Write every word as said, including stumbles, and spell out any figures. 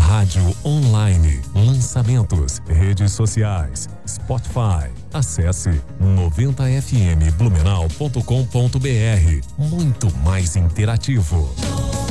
Rádio online, lançamentos, redes sociais, Spotify. Acesse noventa f m blumenau ponto com ponto b r. Muito mais interativo.